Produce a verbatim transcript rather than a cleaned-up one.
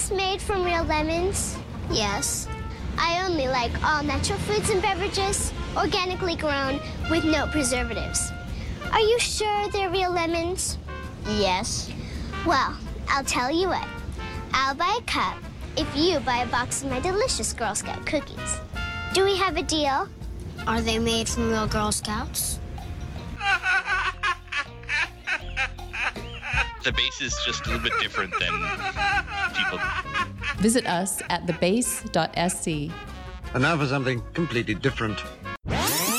Base made from real lemons? Yes. I only like all natural foods and beverages, organically grown, with no preservatives. Are you sure they're real lemons? Yes. Well, I'll tell you what. I'll buy a cup if you buy a box of my delicious Girl Scout cookies. Do we have a deal? Are they made from real Girl Scouts? The base is just a little bit different than people. Visit us at the base dot s c. And now for something completely different.